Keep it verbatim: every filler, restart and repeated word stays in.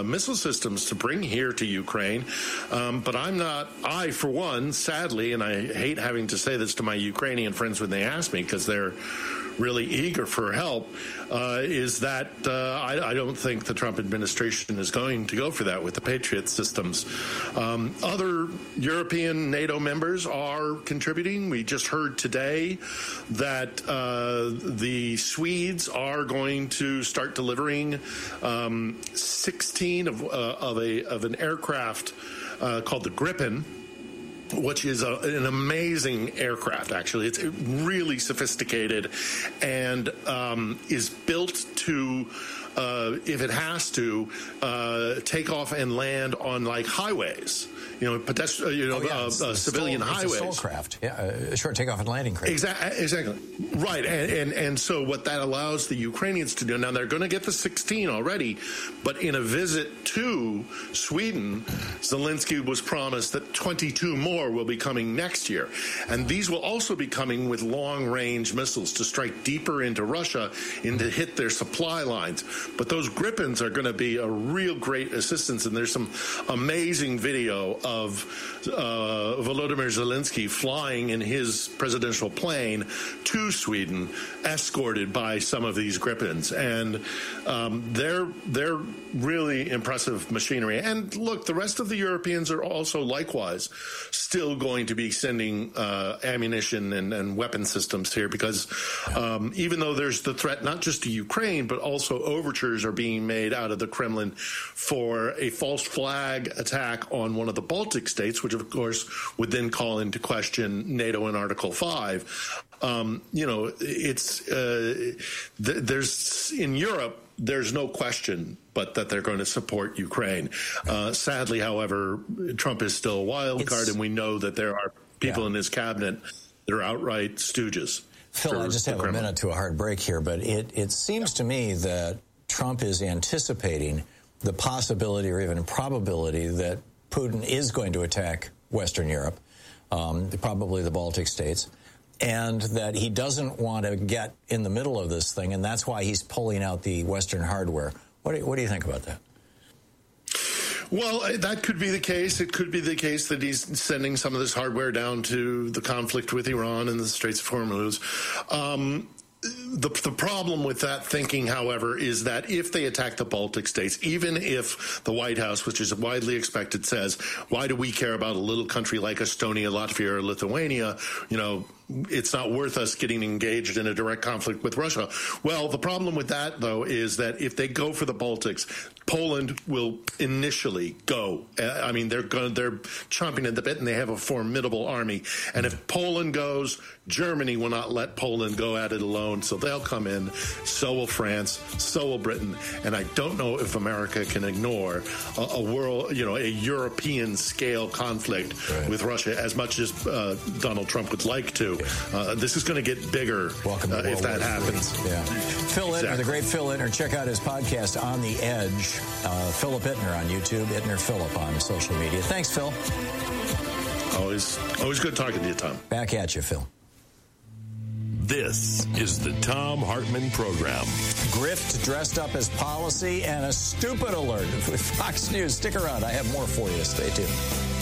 missile systems to bring here to Ukraine. Um, but I'm not, I, for one, sadly, and I hate having to say this to my Ukrainian friends when they ask me because they're really eager for help, uh, is that uh, I, I don't think the Trump administration is going to go for that with the Patriot systems. Um, other European NATO members are contributing. We just heard today that uh, the Swedes are going to start delivering um, sixteen of, uh, of, a, of an aircraft uh, called the Gripen, which is a, an amazing aircraft, actually. It's really sophisticated and um, is built to, uh, if it has to, uh, take off and land on, like, highways. You know, pedestrian, you know, oh, yeah, uh, uh, civilian Stoll, highways. It's a Stoll craft, yeah, a short takeoff and landing craft. Exactly, exactly. Right, and, and and so what that allows the Ukrainians to do, now they're going to get the sixteen already, but in a visit to Sweden, Zelensky was promised that twenty-two more will be coming next year. And these will also be coming with long-range missiles to strike deeper into Russia and to hit their supply lines. But those Gripens are going to be a real great assistance, and there's some amazing video of uh, Volodymyr Zelensky flying in his presidential plane to Sweden, escorted by some of these Gripens, and um, they're they're really impressive machinery. And look, the rest of the Europeans are also likewise still going to be sending uh, ammunition and, and weapon systems here, because um, even though there's the threat not just to Ukraine, but also overtures are being made out of the Kremlin for a false flag attack on one of the Baltic states, which of course would then call into question NATO and Article five. Um, you know, it's uh, th- there's in Europe, there's no question but that they're going to support Ukraine. Uh, sadly, however, Trump is still a wild it's, card, and we know that there are people yeah. in his cabinet that are outright stooges. Phil, I just have Kremlin. a minute to a hard break here, but it, it seems yeah. to me that Trump is anticipating the possibility or even probability that Putin is going to attack Western Europe, um, probably the Baltic states, and that he doesn't want to get in the middle of this thing, and that's why he's pulling out the Western hardware. What do you, what do you think about that? Well, that could be the case. It could be the case that he's sending some of this hardware down to the conflict with Iran and the Straits of Hormuz. Um, The, the problem with that thinking, however, is that if they attack the Baltic states, even if the White House, which is widely expected, says, why do we care about a little country like Estonia, Latvia, or Lithuania? You know, it's not worth us getting engaged in a direct conflict with Russia. Well, the problem with that, though, is that if they go for the Baltics, Poland will initially go. I mean, they're going, they're chomping at the bit, and they have a formidable army. And if Poland goes, Germany will not let Poland go at it alone, so they'll come in. So will France. So will Britain. And I don't know if America can ignore a, a world, you know, a European-scale conflict right. with Russia as much as uh, Donald Trump would like to. Uh, this is going to get bigger uh, if that happens. Yeah. Phil exactly. Ittner, the great Phil Ittner. Check out his podcast, On the Edge. Uh, Philip Ittner on YouTube, Ittner Philip on social media. Thanks, Phil. Always, always good talking to you, Tom. Back at you, Phil. This is the Thom Hartmann Program. Grift dressed up as policy and a stupid alert with Fox News. Stick around. I have more for you. Stay tuned.